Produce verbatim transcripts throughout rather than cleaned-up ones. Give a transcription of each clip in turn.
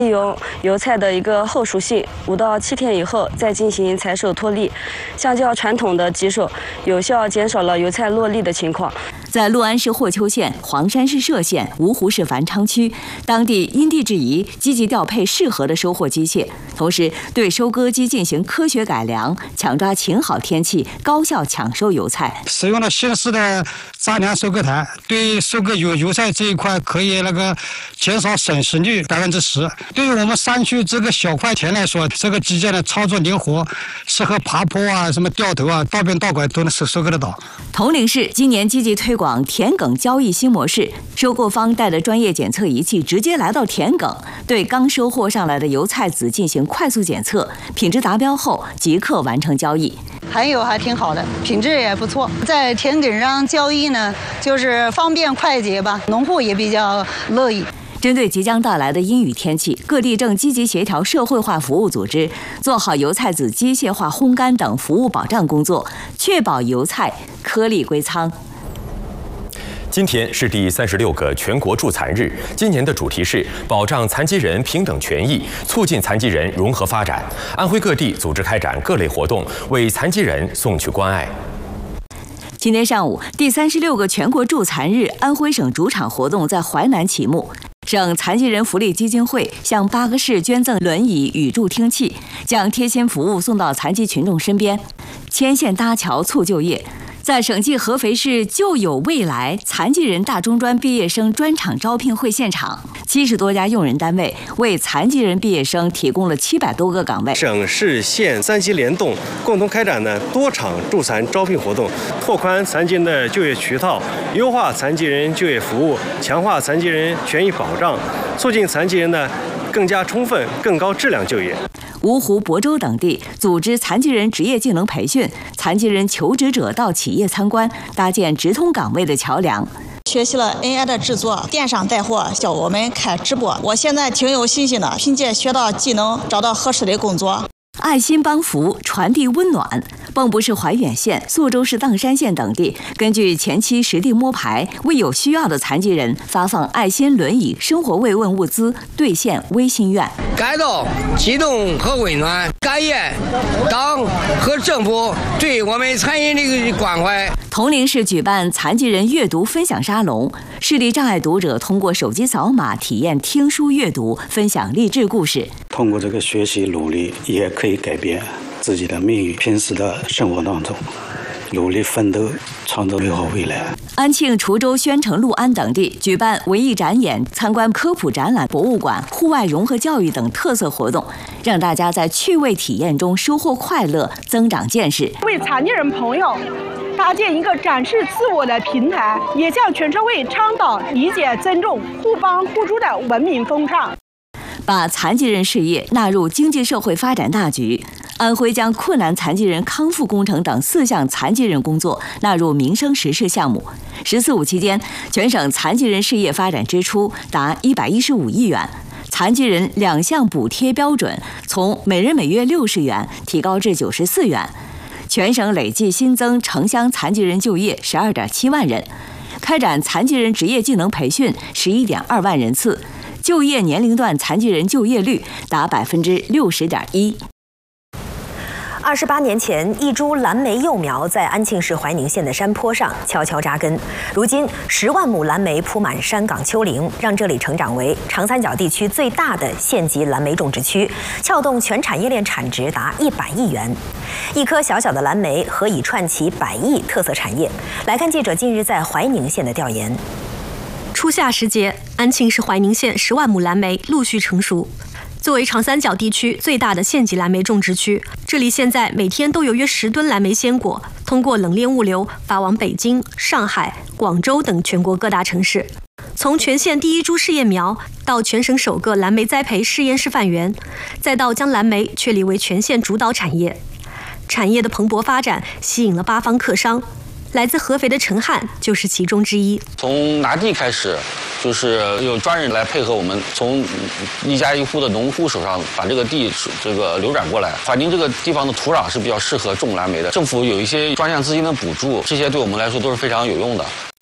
有油菜的一个后熟性，五到七天以后再进行采收脱粒，相较传统的集收，有效减少了油菜落粒的情况。 在六安市霍丘县、黄山市歙县、芜湖市繁昌区，当地因地制宜，积极调配适合的收获机械，同时对收割机进行科学改良，抢抓晴好天气，高效抢收油菜。 使用了新式的扎梁收割台，对收割油油菜这一块可以那个减少损失率百分之十。对于我们山区这个小块田来说，这个机械的操作灵活，适合爬坡啊、什么掉头啊、倒边倒拐都能收收割得到。 铜陵市今年积极推广田埂交易新模式，收购方带着专业检测仪器直接来到田埂，对刚收获上来的油菜籽进行快速检测，品质达标后即刻完成交易。 含油还挺好的，品质也不错。在田埂上交易呢，就是方便快捷吧，农户也比较乐意。 针对即将到来的阴雨天气，各地正积极协调社会化服务组织，做好油菜籽机械化烘干等服务保障工作，确保油菜颗粒归仓。 今天是第三十六个全国助残日，今年的主题是保障残疾人平等权益，促进残疾人融合发展。安徽各地组织开展各类活动，为残疾人送去关爱。 今天上午，第三十六个全国助残日安徽省主场活动在淮南启幕。省残疾人福利基金会向八个市捐赠轮椅与助听器，将贴心服务送到残疾群众身边，牵线搭桥促就业。在省际合肥市就有未来残疾人大中专毕业生专场招聘会现场，七十多家用人单位为残疾人毕业生提供了七百多个岗位。 省市县三级联动，共同开展呢多场助残招聘活动，拓宽残疾人的就业渠道，优化残疾人就业服务，强化残疾人权益保障，促进残疾人呢更加充分、更高质量就业。 芜湖、亳州等地组织残疾人职业技能培训，残疾人求职者到企业参观，搭建直通岗位的桥梁。 学习了 N I 的制作，电商带货，教我们开直播。我现在挺有信心的，凭借学到技能，找到合适的工作。 爱心帮扶，传递温暖。蚌埠市怀远县、宿州市砀山县等地根据前期实地摸排，为有需要的残疾人发放爱心轮椅、生活慰问物资，兑现微心愿。 感到激动和温暖，感谢党和政府对我们残疾人的关怀。 铜陵市举办残疾人阅读分享沙龙，视力障碍读者通过手机扫码体验听书阅读，分享励志故事。 通过这个学习努力，也可以改变自己的命运。平时的生活当中，努力奋斗，创造美好未来。 安庆、滁州、宣城、六安等地举办文艺展演、参观科普展览、博物馆、户外融合教育等特色活动，让大家在趣味体验中收获快乐，增长见识。 为残疾人朋友搭建一个展示自我的平台，也向全社会倡导理解、尊重、互帮互助的文明风尚。 把残疾人事业纳入经济社会发展大局。安徽将困难残疾人康复工程等四项残疾人工作纳入民生实事项目。十四五期间，全省残疾人事业发展支出达一百一十五亿元，残疾人两项补贴标准从每人每月六十元提高至九十四元。全省累计新增城乡残疾人就业十二点七万人，开展残疾人职业技能培训十一点二万人次，就业年龄段残疾人就业率达百分之六十点一。 二十八年前，一株蓝莓幼苗在安庆市怀宁县的山坡上悄悄扎根。如今，十万亩蓝莓铺满山岗丘陵，让这里成长为长三角地区最大的县级蓝莓种植区，撬动全产业链产值达一百亿元。一颗小小的蓝莓何以串起百亿特色产业？来看记者近日在怀宁县的调研。 初夏时节，安庆市怀宁县十万亩蓝莓陆续成熟。作为长三角地区最大的县级蓝莓种植区，这里现在每天都有约十吨蓝莓鲜果通过冷链物流发往北京、上海、广州等全国各大城市。从全县第一株试验苗到全省首个蓝莓栽培试验示范园，再到将蓝莓确立为全县主导产业，产业的蓬勃发展吸引了八方客商。来自合肥的陈汉就是其中之一。 从拿地开始，就是有专人来配合我们，从一家一户的农户手上把这个地这个流转过来。怀宁这个地方的土壤是比较适合种蓝莓的，政府有一些专项资金的补助，这些对我们来说都是非常有用的。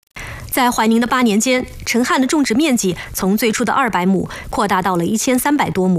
在怀宁的八年间，陈汉的种植面积从最初的二百亩扩大到了一千三百多亩。